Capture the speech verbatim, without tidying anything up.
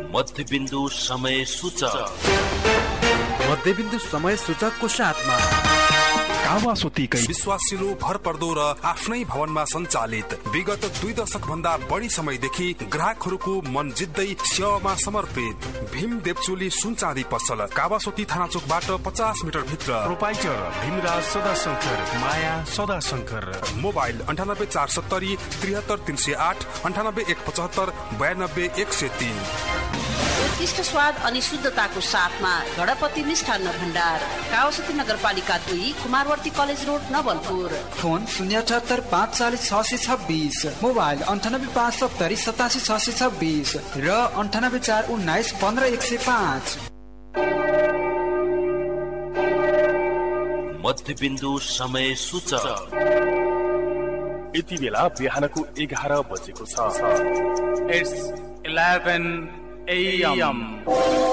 मध्यबिन्दु समय सूचक मध्यबिन्दु समय सूचकको साथमा कावासोतीकै विश्वासिलो भरपर्दो र आफ्नै भवनमा सञ्चालित विगत दुई दशक भन्दा बढी समयदेखि ग्राहकहरूको मन जित्दै सेवामा समर्पित भीम देवचोली सुनचाँदी पसल कावासोती थाना चोकबाट पचास मिटर भित्र। प्रोपाइटर भीमराज सदाशंकर माया सदाशंकर। मोबाइल अन्ठानब्बे चार सत्तरी त्रिहत्तर तीन सय आठ अन्ठानब्बे एक पचहत्तर बयानब्बे एक सय तीन। उत्कृष्ट स्वाद अनि शुद्धताको साथमा गणपति मिष्ठान्न भण्डार कावासोती नगरपालिका दुई Kumarwarti college road Nawalpur. Phone शून्य अठहत्तर पाँच चालीस छ सय छब्बिस। मोबाइल अन्ठानब्बे पाँच सत्तरी सतासी छ सय छब्बिस र अन्ठानब्बे चार उन्नाइस पन्ध्र एक सय पाँच। मध्यबिन्दु समय सूचक यति बेला बिहानको एघार बजेको छ। It's eleven A M